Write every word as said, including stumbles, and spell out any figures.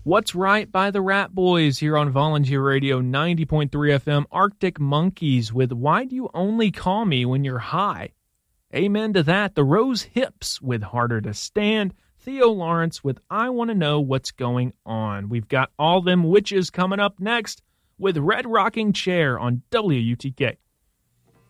What's Right by the Rat Boys here on Volunteer Radio ninety point three F M. Arctic Monkeys with Why Do You Only Call Me When You're High? Amen to that. The Rose Hips with Harder to Stand. Theo Lawrence with I Want to Know What's Going On. We've got All Them Witches coming up next with Red Rocking Chair on W U T K.